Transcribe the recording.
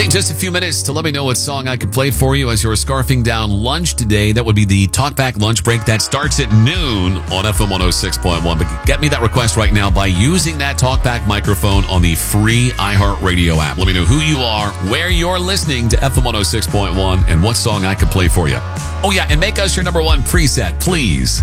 just a few minutes to let me know what song I can play for you as you're scarfing down lunch today. That would be the Talkback Lunch Break that starts at noon on FM 106.1. But get me that request right now by using that Talkback microphone on the free iHeartRadio app. Let me know who you are, where you're listening to FM 106.1, and what song I can play for you. Oh, yeah, and make us your number one preset, please.